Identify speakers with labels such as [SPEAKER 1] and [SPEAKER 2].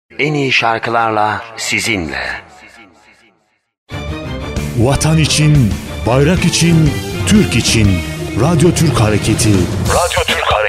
[SPEAKER 1] En iyi şarkılarla sizinle.
[SPEAKER 2] Vatan için, bayrak için, Türk için. Radyo Türk Hareketi. Radyo Türk Hareketi.